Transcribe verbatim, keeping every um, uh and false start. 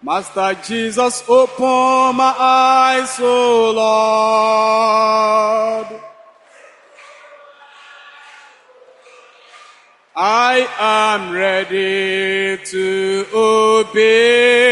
Master Jesus, open my eyes, O Lord. I am ready to obey.